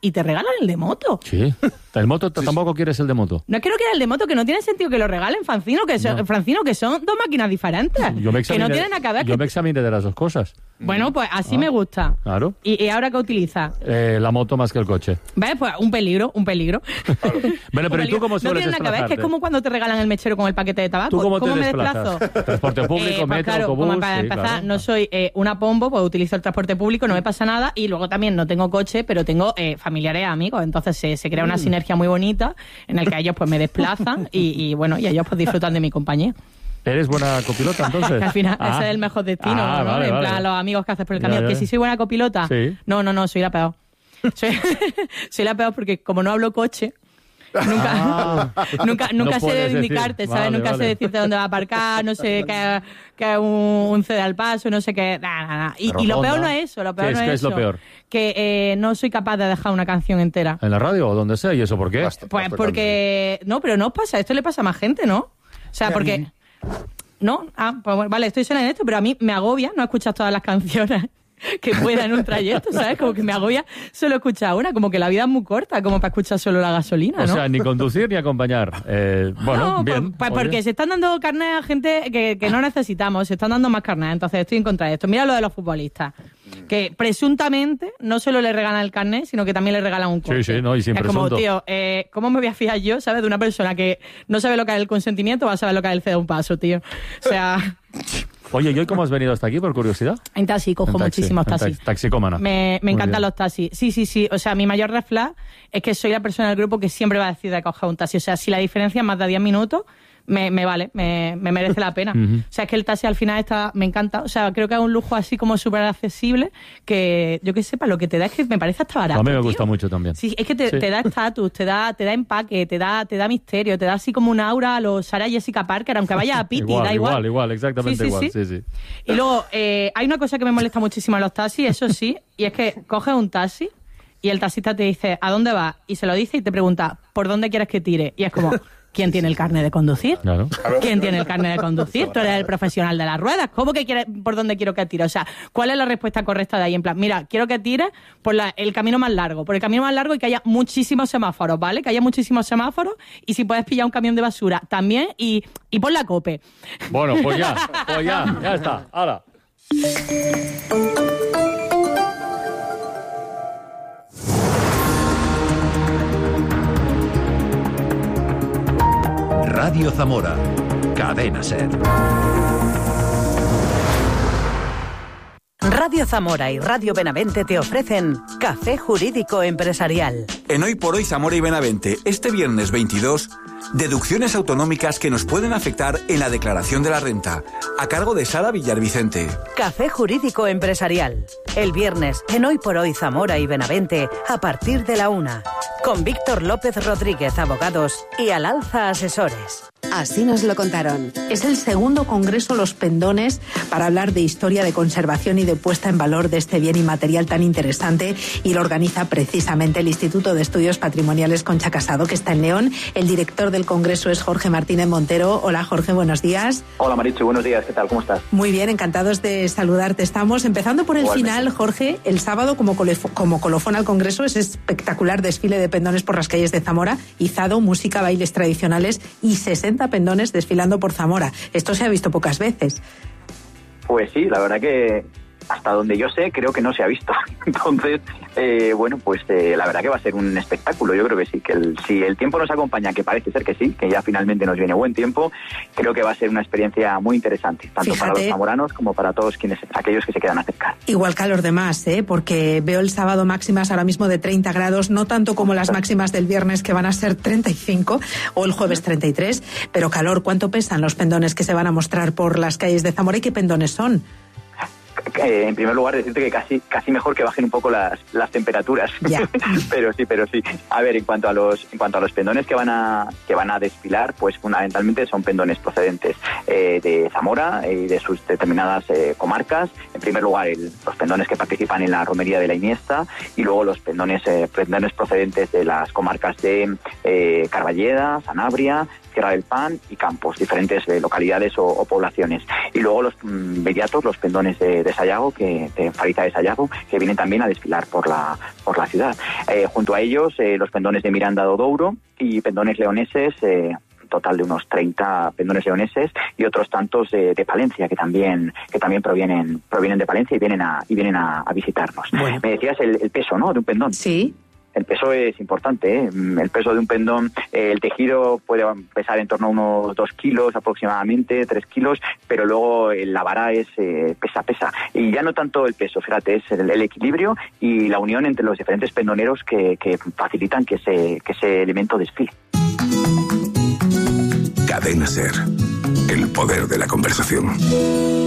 y te regalan el de moto. Sí. ¿El moto tampoco quieres el de moto? No quiero que era el de moto, que no tiene sentido que lo regalen, Francino, que son dos máquinas diferentes. Que no tienen nada que ver. Yo me examiné de las dos cosas. Bueno, pues así me gusta. Claro. ¿Y ahora qué utiliza? La moto más que el coche. ¿Ves? Pues un peligro. Bueno, pero ¿y tú cómo sueles desplazarte? No tiene nada que ver, que es como cuando te regalan el mechero con el paquete de tabaco. ¿Tú cómo me desplazas? desplazo? ¿Transporte público, Pues metro, claro, autobús? como para empezar, no soy una pombo, pues utilizo el transporte público, no me pasa nada, y luego también no tengo coche, pero tengo familiares, amigos, entonces se crea una sinergia muy bonita en el que ellos pues me desplazan y bueno, y ellos pues disfrutan de mi compañía. ¿Eres buena copilota, entonces? Al final, ese es el mejor destino, ¿no? Vale, en plan, los amigos que haces por el camino. Que si soy buena copilota, sí. No, soy la peor. Soy la peor porque como no hablo coche, nunca no sé de decir. indicarte, ¿sabes? Vale, nunca sé decirte dónde va a aparcar, no sé qué es un cede al paso, no sé qué. Nada. Y lo peor no es eso, lo peor no es eso. ¿Qué es lo peor? Que no soy capaz de dejar una canción entera. ¿En la radio o donde sea? ¿Y eso por qué? Pues porque... No, pero no pasa, esto le pasa a más gente, ¿no? O sea, porque... ¿No? Pues bueno, vale, estoy sola en esto, pero a mí me agobia no escuchar todas las canciones que pueda en un trayecto, ¿sabes? Como que me agobia solo escuchar una, como que la vida es muy corta, como para escuchar solo la gasolina, ¿no? O sea, ni conducir ni acompañar. Bueno, no, bien. Pues porque se están dando carnet a gente que no necesitamos, se están dando más carnet, entonces estoy en contra de esto. Mira lo de los futbolistas, que presuntamente no solo le regalan el carnet, sino que también le regalan un coche. Sí, no, y sin presunto. Es como, tío, ¿cómo me voy a fiar yo, ¿sabes? De una persona que no sabe lo que es el consentimiento, va a saber lo que es el ceder un paso, tío. O sea... Oye, ¿y hoy cómo has venido hasta aquí, por curiosidad? En taxi, cojo muchísimos taxis. Taxicómana. Me encantan los taxis. Sí. O sea, mi mayor red flag es que soy la persona del grupo que siempre va a decir de coger un taxi. O sea, si la diferencia es más de 10 minutos, me vale, me merece la pena. O sea, es que el taxi al final me encanta. O sea, creo que es un lujo así como súper accesible que, yo qué sé, para lo que te da es que me parece hasta barato. A mí me gusta mucho también. Sí, es que te da estatus, te da empaque, te da misterio, te da así como un aura a los Sarah Jessica Parker, aunque vaya a Piti, da igual. Igual, exactamente igual. Sí. Y luego, hay una cosa que me molesta muchísimo en los taxis, eso sí, y es que coges un taxi y el taxista te dice, ¿a dónde vas? Y se lo dice y te pregunta, ¿por dónde quieres que tire? Y es como... ¿Quién tiene el carnet de conducir? Claro. ¿Quién tiene el carnet de conducir? Tú eres el profesional de las ruedas. ¿Cómo que quieres, por dónde quiero que tire? O sea, ¿cuál es la respuesta correcta de ahí? En plan, mira, quiero que tires por el camino más largo. Por el camino más largo y que haya muchísimos semáforos, ¿vale? Que haya muchísimos semáforos y si puedes pillar un camión de basura también y pon la COPE. Bueno, pues ya está. ¡Hala! Radio Zamora, Cadena Ser. Radio Zamora y Radio Benavente te ofrecen Café Jurídico Empresarial. En Hoy por Hoy Zamora y Benavente, este viernes 22, deducciones autonómicas que nos pueden afectar en la declaración de la renta, a cargo de Sara Villar Vicente. Café Jurídico Empresarial, el viernes en Hoy por Hoy Zamora y Benavente, a partir de la 1, con Víctor López Rodríguez, Abogados, y Al Alza Asesores. Así nos lo contaron. Es el segundo congreso Los Pendones para hablar de historia, de conservación y de puesta en valor de este bien inmaterial tan interesante, y lo organiza precisamente el Instituto de Estudios Patrimoniales Concha Casado, que está en León. El director del congreso es Jorge Martínez Montero. Hola, Jorge, buenos días. Hola, Marichu, buenos días. ¿Qué tal? ¿Cómo estás? Muy bien, encantados de saludarte. Estamos empezando por el Igualmente. final, Jorge. El sábado, como colofón al congreso, ese espectacular desfile de pendones por las calles de Zamora, izado, música, bailes tradicionales y 60 pendones desfilando por Zamora. Esto se ha visto pocas veces. Pues sí, la verdad que hasta donde yo sé, creo que no se ha visto. Entonces, la verdad que va a ser un espectáculo. Yo creo que sí, que si el tiempo nos acompaña, que parece ser que sí, que ya finalmente nos viene buen tiempo, creo que va a ser una experiencia muy interesante, tanto para los zamoranos como para todos aquellos que se quedan a acercar. Igual calor de más, porque veo el sábado máximas ahora mismo de 30 grados, no tanto como las máximas del viernes, que van a ser 35, o el jueves 33, pero calor. ¿Cuánto pesan los pendones que se van a mostrar por las calles de Zamora y qué pendones son? En primer lugar, decirte que casi mejor que bajen un poco las temperaturas. pero sí. A ver, en cuanto a los pendones que van a desfilar, pues fundamentalmente son pendones procedentes de Zamora y de sus determinadas comarcas. En primer lugar, los pendones que participan en la romería de la Iniesta, y luego los pendones procedentes de las comarcas de Carballeda, Sanabria, Tierra del Pan y Campos, diferentes localidades o poblaciones. Y luego los inmediatos, los pendones de Sayago, de Fariza de Sayago, que vienen también a desfilar por la ciudad. Junto a ellos, los pendones de Miranda do Douro y pendones leoneses, total de unos 30 pendones leoneses y otros tantos de Palencia que también provienen de Palencia y vienen a visitarnos. Bueno. Me decías el peso, ¿no?, de un pendón. Sí. El peso es importante, ¿eh? El peso de un pendón, el tejido puede pesar en torno a unos 2 kilos aproximadamente, 3 kilos, pero luego la vara es pesa. Y ya no tanto el peso, fíjate, es el equilibrio y la unión entre los diferentes pendoneros que facilitan que ese elemento desfile. Cadena SER, el poder de la conversación.